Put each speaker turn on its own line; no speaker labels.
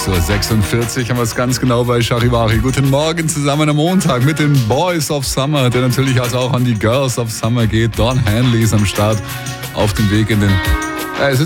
6:46 Uhr haben wir es ganz genau bei Charivari. Guten Morgen zusammen am Montag mit den Boys of Summer, der natürlich also auch an die Girls of Summer geht. Dawn Hanley ist am Start auf dem Weg in den...